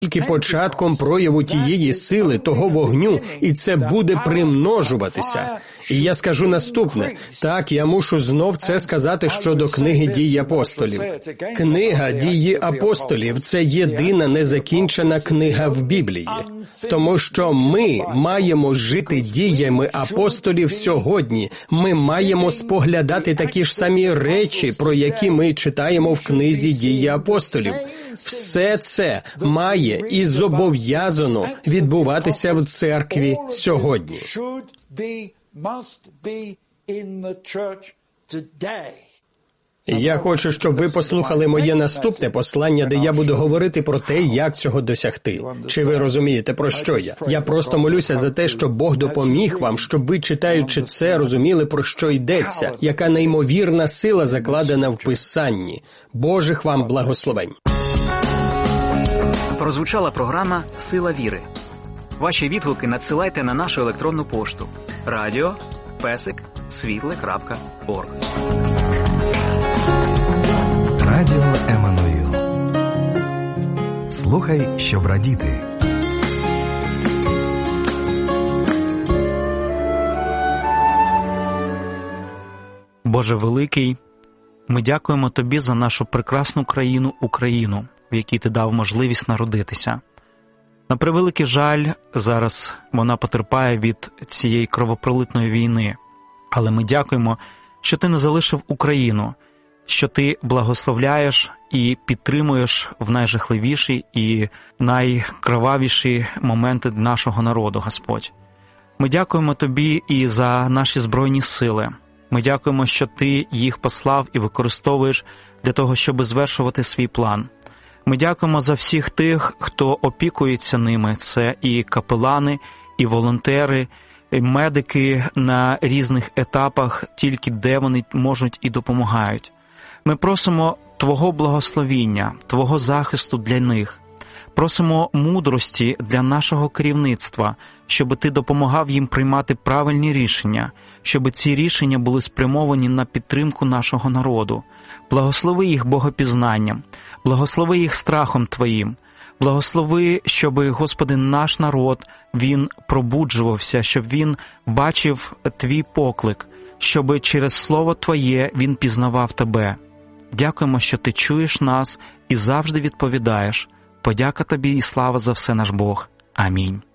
тільки початком прояву тієї сили, того вогню, і це буде примножуватися. І я скажу наступне. Так, я мушу знов це сказати щодо книги «Дій апостолів». Книга «Дії апостолів» – це єдина незакінчена книга в Біблії. Тому що ми маємо жити діями апостолів сьогодні. Ми маємо споглядати такі ж самі речі, про які ми читаємо в книзі «Дії апостолів». Все це має і зобов'язано відбуватися в церкві сьогодні. Я хочу, щоб ви послухали моє наступне послання, де я буду говорити про те, як цього досягти. Чи ви розумієте, про що я? Я просто молюся за те, щоб Бог допоміг вам, щоб ви, читаючи це, розуміли, про що йдеться, яка неймовірна сила закладена в Писанні. Божих вам благословень. Прозвучала програма «Сила віри». Ваші відгуки надсилайте на нашу електронну пошту radio@світле.орг. Радіо Еммануїл. Слухай, щоб радіти. Боже великий, ми дякуємо Тобі за нашу прекрасну країну Україну, в якій Ти дав можливість народитися. На превеликий жаль, зараз вона потерпає від цієї кровопролитної війни. Але ми дякуємо, що Ти не залишив Україну, що Ти благословляєш і підтримуєш в найжахливіші і найкровавіші моменти нашого народу, Господь. Ми дякуємо Тобі і за наші Збройні Сили. Ми дякуємо, що Ти їх послав і використовуєш для того, щоб звершувати свій план. Ми дякуємо за всіх тих, хто опікується ними. Це і капелани, і волонтери, і медики на різних етапах, тільки де вони можуть і допомагають. Ми просимо Твого благословіння, Твого захисту для них. Просимо мудрості для нашого керівництва, щоб Ти допомагав їм приймати правильні рішення, щоб ці рішення були спрямовані на підтримку нашого народу. Благослови їх богопізнанням, благослови їх страхом Твоїм, благослови, щоб, Господи, наш народ, він пробуджувався, щоб він бачив Твій поклик, щоб через Слово Твоє він пізнавав Тебе. Дякуємо, що Ти чуєш нас і завжди відповідаєш. Подяка Тобі і слава за все, наш Бог. Амінь.